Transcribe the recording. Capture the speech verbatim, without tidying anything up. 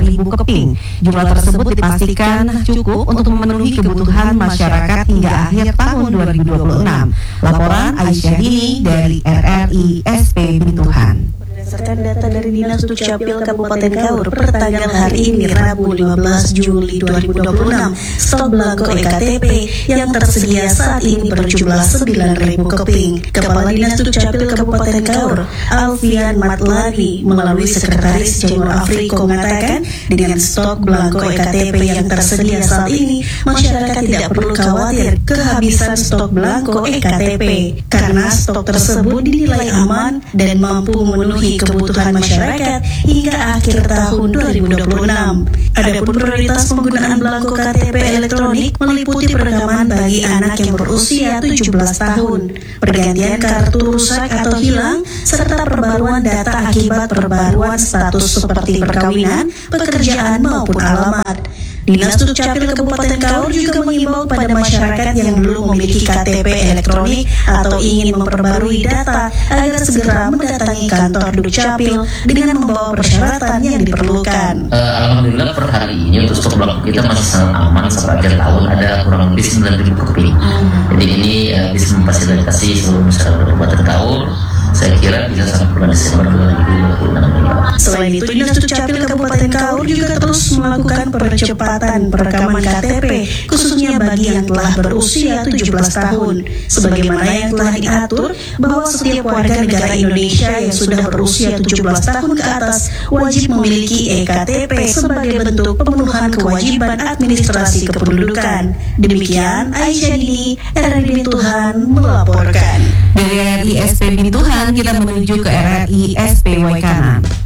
ribu keping. Jumlah tersebut dipastikan cukup untuk memenuhi kebutuhan masyarakat hingga akhir tahun dua ribu dua puluh enam. Laporan Aisyah Dini dari R R I S P Bintuhan. Berdasarkan data dari Dinas Dukcapil Kabupaten Kaur per tanggal hari ini Rabu lima belas Juli dua ribu dua puluh enam, stok belangko E K T P yang tersedia saat ini berjumlah sembilan ribu keping. Kepala Dinas Dukcapil Kabupaten Kaur, Alfian Matlani, melalui Sekretaris Jenderal Afriko mengatakan, dengan stok belangko E K T P yang tersedia saat ini, masyarakat tidak perlu khawatir kehabisan stok belangko E K T P karena stok tersebut dinilai aman dan mampu memenuhi kebutuhan masyarakat hingga akhir tahun dua ribu dua puluh enam. Adapun prioritas penggunaan belangko K T P elektronik meliputi perekaman bagi anak yang berusia tujuh belas tahun, pergantian kartu rusak atau hilang, serta perbaruan data akibat perbaruan status seperti perkawinan, pekerjaan maupun alamat. Dinas Dukcapil Kabupaten Kaur juga mengimbau pada masyarakat yang belum memiliki K T P elektronik atau ingin memperbarui data agar segera mendatangi kantor Dukcapil dengan membawa persyaratan yang diperlukan. Uh, Alhamdulillah per hari ini untuk stok belangko kita masih sangat aman sampai akhir tahun, ada kurang lebih sembilan ribu keping. Jadi ini uh, bisa memfasilitasi seluruh masyarakat Kabupaten Kaur. Saya kira bisa sampai bulan Desember dua ribu dua puluh enam. Selain itu, Dinas Dukcapil Kabupaten Kaur juga terus melakukan percepatan perekaman K T P, khususnya bagi yang telah berusia tujuh belas tahun. Sebagaimana yang telah diatur bahwa setiap warga negara Indonesia yang sudah berusia tujuh belas tahun ke atas wajib memiliki E K T P sebagai bentuk pemenuhan kewajiban administrasi kependudukan. Demikian Aisyah Dini, R R I Bintuhan melaporkan. Dari R R I S P Bintuhan, kita menuju ke R R I S P Waikanan.